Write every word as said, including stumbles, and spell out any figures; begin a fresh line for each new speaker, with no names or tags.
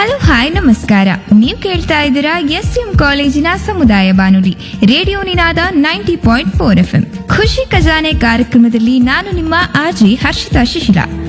Hello hi ನಮಸ್ಕಾರ. ನೀವು ಕೇಳ್ತಾ ಇದ್ದೀರಾ ಎಸ್ ಎಂ ಕಾಲೇಜಿನ ಸಮುದಾಯ ಬಾನುಲಿ ರೇಡಿಯೋ ನಿನಾದ ninety point four F M. ಖುಷಿ ಖಜಾನೆ ಕಾರ್ಯಕ್ರಮದಲ್ಲಿ ನಾನು ನಿಮ್ಮ ಆರ್ಜಿ ಹರ್ಷಿತಾ ಶಿಶಿಲ.